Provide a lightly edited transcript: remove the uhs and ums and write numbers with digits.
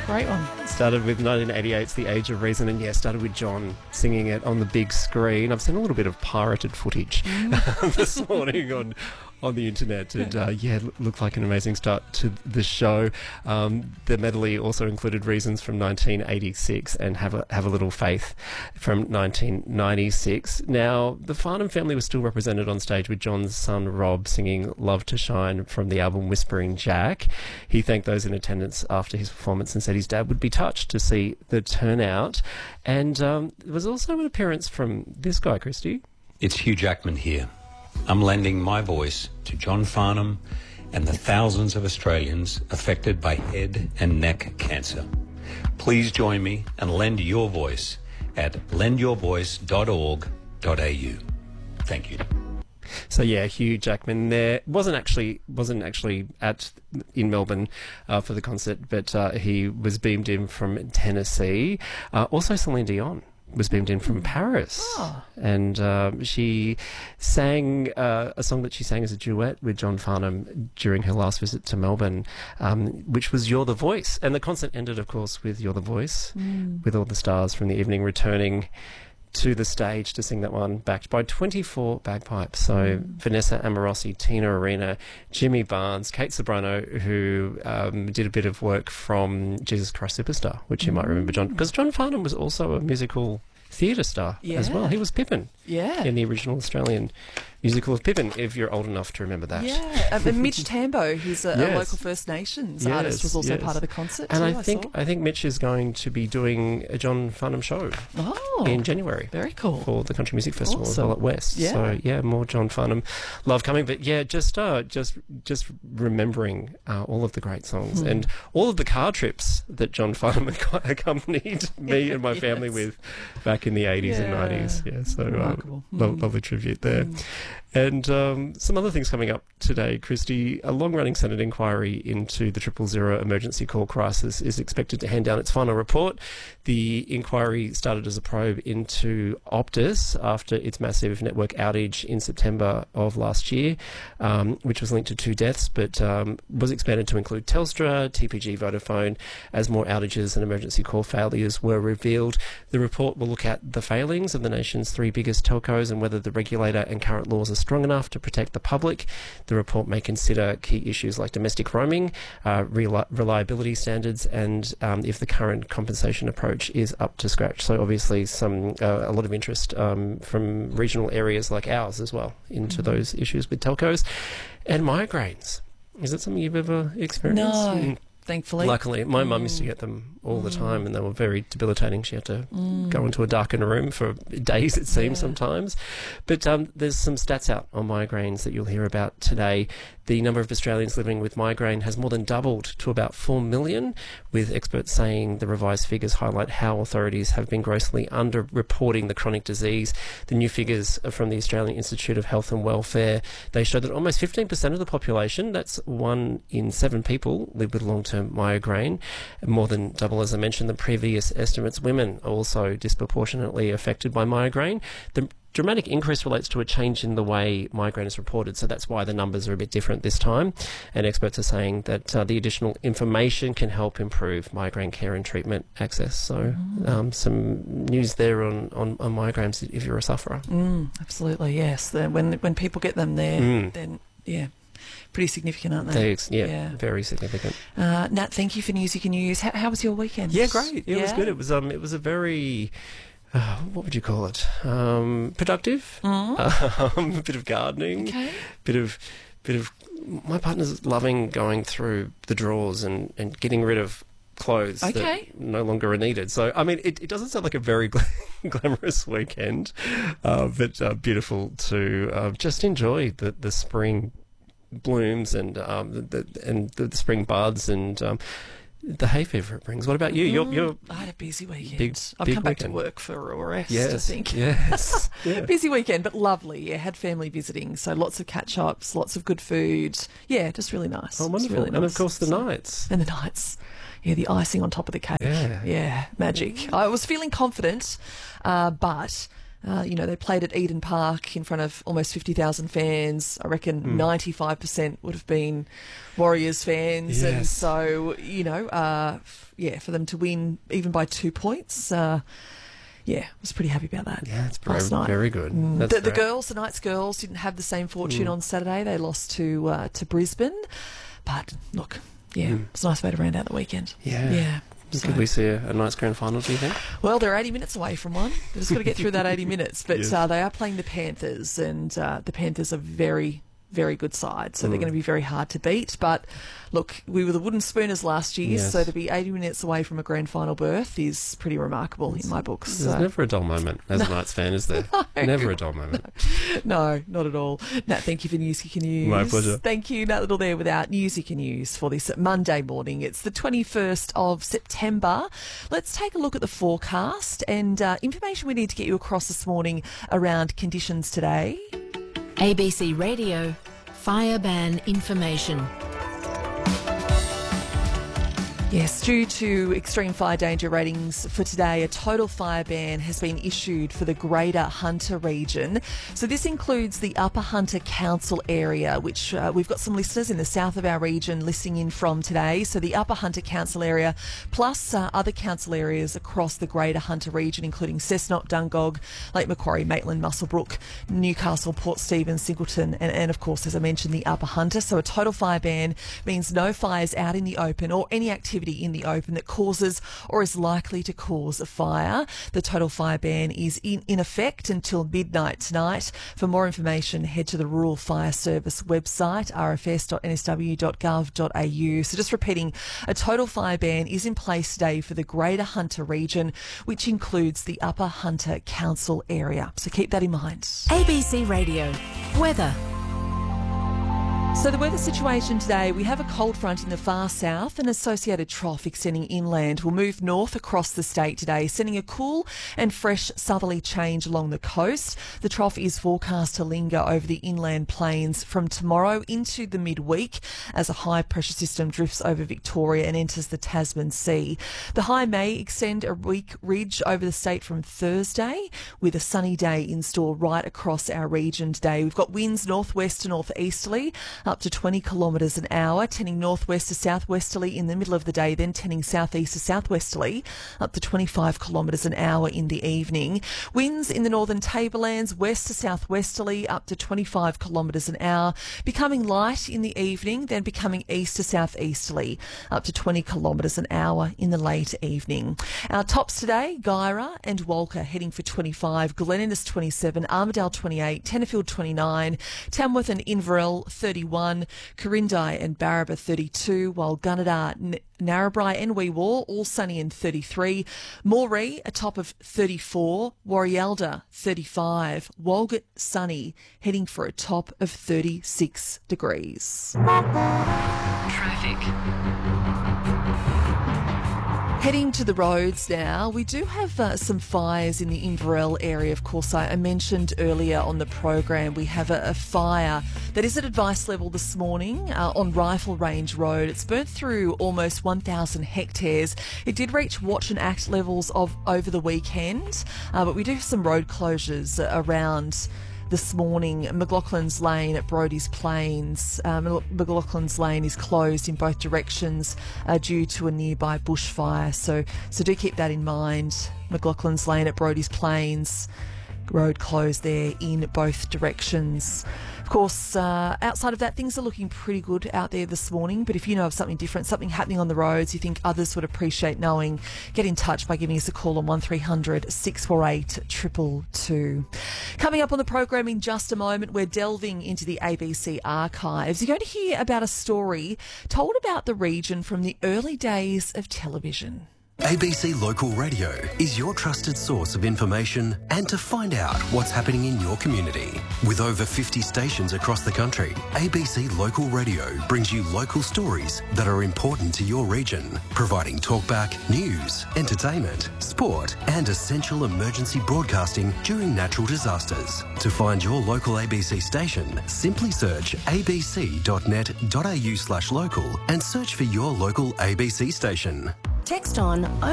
Great one. Started with 1988's The Age of Reason, and started with John singing it on the big screen. I've seen a little bit of pirated footage this morning on the internet, and it looked like an amazing start to the show. The medley also included Reasons from 1986 and Have a Little Faith from 1996. Now, the Farnham family was still represented on stage with John's son Rob singing Love to Shine from the album Whispering Jack. He thanked those in attendance after his performance and said his dad would be touched to see the turnout. And there was also an appearance from this guy, Christy. It's Hugh Jackman here. I'm lending my voice to John Farnham and the thousands of Australians affected by head and neck cancer. Please join me and lend your voice at lendyourvoice.org.au. Thank you. So Hugh Jackman there wasn't actually in Melbourne for the concert, but he was beamed in from Tennessee. Also, Celine Dion was beamed in from Paris, and she sang a song that she sang as a duet with John Farnham during her last visit to Melbourne, which was You're the Voice. And the concert ended, of course, with You're the Voice, with all the stars from the evening returning to the stage to sing that one, backed by 24 bagpipes. So Vanessa Amorosi, Tina Arena, Jimmy Barnes, Kate Sobrano, who did a bit of work from Jesus Christ Superstar, which you might remember, John, because John Farnham was also a musical theatre star as well. He was Pippin in the original Australian musical of Pippin, if you're old enough to remember that. And Mitch Tambo, who's a local First Nations artist, was also part of the concert and too, I think Mitch is going to be doing a John Farnham show in January. Very cool. For the Country Music Festival as well at West. So more John Farnham love coming. But just remembering all of the great songs and all of the car trips that John Farnham accompanied me and my family with back in the 80s and 90s. So lovely tribute there. And some other things coming up today, Christy. A long-running Senate inquiry into the 000 emergency call crisis is expected to hand down its final report. The inquiry started as a probe into Optus after its massive network outage in September of last year, which was linked to 2 deaths, but was expanded to include Telstra, TPG, Vodafone, as more outages and emergency call failures were revealed. The report will look at the failings of the nation's 3 biggest telcos and whether the regulator and current laws are strong enough to protect the public. The report may consider key issues like domestic roaming, reliability standards, and if the current compensation approach is up to scratch. So obviously a lot of interest from regional areas like ours as well into those issues with telcos. And migraines. Is that something you've ever experienced? No. Thankfully. Luckily, my mum used to get them all the time, and they were very debilitating. She had to go into a darkened room for days, it seems, sometimes. But there's some stats out on migraines that you'll hear about today. The number of Australians living with migraine has more than doubled to about 4 million, with experts saying the revised figures highlight how authorities have been grossly under-reporting the chronic disease. The new figures are from the Australian Institute of Health and Welfare. They show that almost 15% of the population, that's 1 in 7 people, live with long-term migraine. More than double, as I mentioned, the previous estimates. Women are also disproportionately affected by migraine. The dramatic increase relates to a change in the way migraine is reported, so that's why the numbers are a bit different this time. And experts are saying that the additional information can help improve migraine care and treatment access. So some news there on migraines if you're a sufferer. Absolutely, yes. When people get them there, then pretty significant, aren't they? Very significant. Nat, thank you for News You Can Use. How was your weekend? Yeah, great. It was good. It was a very what would you call it? Productive. A bit of gardening. Okay. Bit of. My partner's loving going through the drawers and getting rid of clothes that no longer are needed. So, I mean, it doesn't sound like a very glamorous weekend, but beautiful to just enjoy the spring blooms and the spring buds and the hay fever it brings. What about you? I had a busy weekend. I've come back to work for a rest, I think. Yes. Busy weekend, but lovely. Yeah, had family visiting, so lots of catch-ups, lots of good food. Yeah, just really nice. Oh, wonderful. Really nice. And, of course, the nights. And the nights. Yeah, the icing on top of the cake. Yeah, magic. I was feeling confident, but They played at Eden Park in front of almost 50,000 fans. I reckon 95% would have been Warriors fans. Yes. And so, for them to win even by 2 points, I was pretty happy about that. Yeah, it's last night. very good. The girls, the Knights girls, didn't have the same fortune on Saturday. They lost to Brisbane. But, look, it's a nice way to round out the weekend. Yeah. Could we see a Knights grand final, do you think? Well, they're 80 minutes away from one. They've just got to get through that 80 minutes. But they are playing the Panthers, and the Panthers are very, very good side. So they're going to be very hard to beat. But, look, we were the wooden spooners last year, so to be 80 minutes away from a grand final berth is pretty remarkable in my books. There's never a dull moment as a Knights fan, is there? Never a dull moment. No, not at all. Nat, thank you for News Kicker News. My pleasure. Thank you, Nat Little there with our News Kicker News for this Monday morning. It's the 21st of September. Let's take a look at the forecast and information we need to get you across this morning around conditions today. ABC Radio, fire ban information. Yes, due to extreme fire danger ratings for today, a total fire ban has been issued for the Greater Hunter region. So this includes the Upper Hunter Council area, which we've got some listeners in the south of our region listening in from today. So the Upper Hunter Council area, plus other council areas across the Greater Hunter region, including Cessnock, Dungog, Lake Macquarie, Maitland, Muswellbrook, Newcastle, Port Stephens, Singleton, and of course, as I mentioned, the Upper Hunter. So a total fire ban means no fires out in the open or any activity in the open that causes or is likely to cause a fire. The total fire ban is in effect until midnight tonight. For more information, head to the Rural Fire Service website, rfs.nsw.gov.au. So just repeating, a total fire ban is in place today for the Greater Hunter region, which includes the Upper Hunter Council area. So keep that in mind. ABC Radio, weather. So the weather situation today, we have a cold front in the far south. An associated trough extending inland will move north across the state today, sending a cool and fresh southerly change along the coast. The trough is forecast to linger over the inland plains from tomorrow into the midweek as a high pressure system drifts over Victoria and enters the Tasman Sea. The high may extend a weak ridge over the state from Thursday, with a sunny day in store right across our region today. We've got winds northwest to northeasterly, up to 20 kilometres an hour, tending northwest to southwesterly in the middle of the day, then tending southeast to southwesterly, up to 25 kilometres an hour in the evening. Winds in the northern tablelands, west to southwesterly, up to 25 kilometres an hour, becoming light in the evening, then becoming east to southeasterly, up to 20 kilometres an hour in the late evening. Our tops today, Guyra and Walker heading for 25, Glen Innes 27, Armidale 28, Tenterfield 29, Tamworth and Inverell 31, Corindai and Barraba 32, while Gunnedah, Narrabri and Weewaw all sunny and 33, Moree a top of 34, Warrialda 35, Walgett sunny heading for a top of 36 degrees. Traffic. Heading to the roads now, we do have some fires in the Inverell area. Of course, I mentioned earlier on the program we have a fire that is at advice level this morning on Rifle Range Road. It's burnt through almost 1,000 hectares. It did reach watch and act levels of over the weekend, but we do have some road closures around this morning. McLaughlin's Lane at Brodie's Plains. McLaughlin's Lane is closed in both directions due to a nearby bushfire. So do keep that in mind. McLaughlin's Lane at Brodie's Plains, road closed there in both directions. Of course, outside of that, things are looking pretty good out there this morning. But if you know of something different, something happening on the roads you think others would appreciate knowing, get in touch by giving us a call on 1300 648 222. Coming up on the program in just a moment, we're delving into the ABC archives. You're going to hear about a story told about the region from the early days of television. ABC Local Radio is your trusted source of information and to find out what's happening in your community. With over 50 stations across the country, ABC Local Radio brings you local stories that are important to your region, providing talkback, news, entertainment, sport and essential emergency broadcasting during natural disasters. To find your local ABC station, simply search abc.net.au/local and search for your local ABC station. Text on